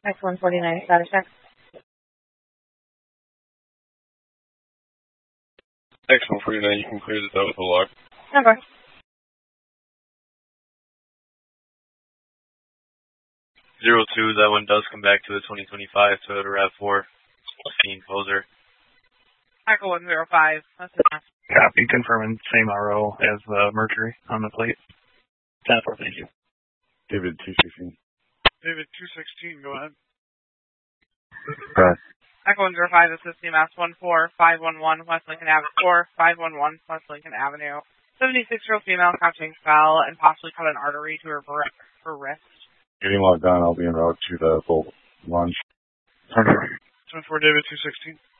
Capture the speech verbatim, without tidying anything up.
X one forty-nine, status check. X one forty-nine, you can clear this out with a log. Okay. Zero two, that one does come back to the twenty twenty-five Toyota RAV four. Seen closer. Echo one zero five. That's enough. Copy. Confirming same R O as the Mercury on the plate. ten four, thank you. David two sixteen. David two sixteen, go ahead. Press. Echo one zero five, this is C M S one four five one one West Lincoln Avenue four five one one West Lincoln Avenue. seventy-six-year-old female capturing fell and possibly cut an artery to her, her wrist. Getting logged on, I'll be en route to the full launch. ten four, David two sixteen.